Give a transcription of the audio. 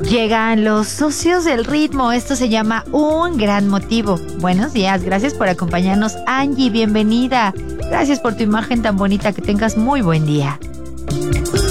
Llegan los socios del ritmo. Esto se llama Un Gran Motivo. Buenos días, gracias por acompañarnos, Angie, bienvenida. Gracias por tu imagen tan bonita, que tengas muy buen día.